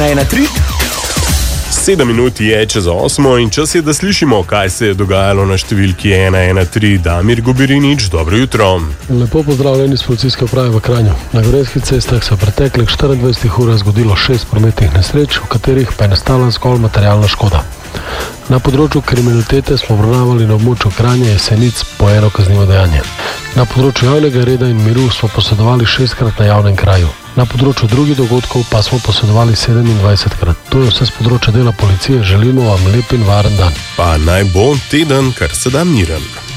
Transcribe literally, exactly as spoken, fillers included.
ena tri. Sedem minut je čez osmo in čas je, da slišimo, kaj se je dogajalo na številki ena ena tri. Damir Gobirinič, dobro jutro. Lepo pozdravljeni iz policijske uprave v Kranju. Na gorenjskih cestah se v preteklih štiriindvajsetih urah zgodilo šest prometnih nesreč, v katerih pa je nastala zgolj materialna škoda. Na področju kriminalitete smo obravnavali na območju Kranja Jesenic po eno kaznivo dejanje. Na področju javnega reda in miru smo posredovali šestkrat na javnem kraju. Na področju drugih dogodkov pa smo posredovali sedemindvajsetkrat. To je vse s področja dela policije. Želimo vam lep in varen dan. Pa naj bo teden kar se da miren.